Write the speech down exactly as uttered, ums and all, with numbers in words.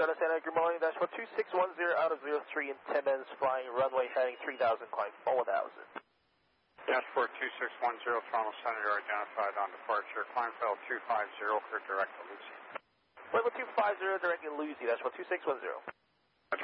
Ghana Santa, good morning. Dashboard two six one zero out of zero three in ten minutes, flying runway heading three thousand, climb four thousand. Dashboard two six one zero, Toronto Center identified on departure. Climb file two five zero for direct to Lucy. Level two five zero, direct to Lucy. Dashboard two six one zero.